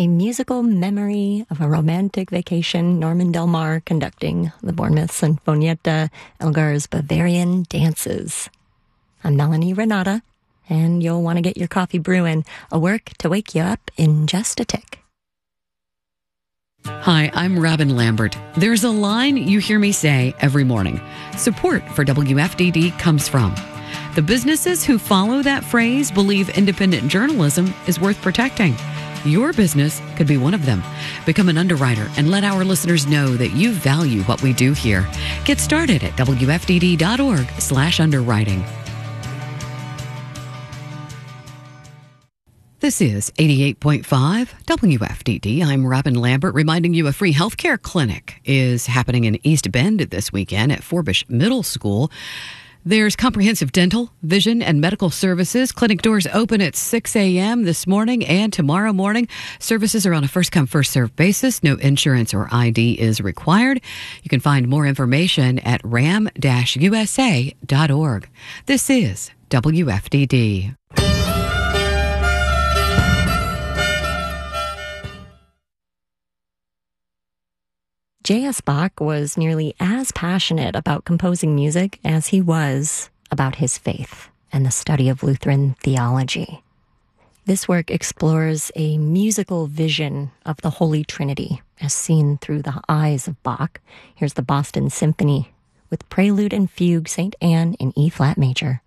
a musical memory of a romantic vacation, Norman Del Mar conducting the Bournemouth Sinfonietta, Elgar's Bavarian Dances. I'm Melanie Renata, and you'll want to get your coffee brewing, a work to wake you up in just a tick. Hi, I'm Robin Lambert. There's a line you hear me say every morning. Support for WFDD comes from. The businesses who follow that phrase believe independent journalism is worth protecting. Your business could be one of them. Become an underwriter and let our listeners know that you value what we do here. Get started at wfdd.org/underwriting. This is 88.5 WFDD. I'm Robin Lambert, reminding you a free healthcare clinic is happening in East Bend this weekend at Forbush Middle School. There's comprehensive dental, vision, and medical services. Clinic doors open at 6 a.m. this morning and tomorrow morning. Services are on a first-come, first-served basis. No insurance or ID is required. You can find more information at ram-usa.org. This is WFDD. J.S. Bach was nearly as passionate about composing music as he was about his faith and the study of Lutheran theology. This work explores a musical vision of the Holy Trinity as seen through the eyes of Bach. Here's the Boston Symphony with Prelude and Fugue St. Anne in E-flat major.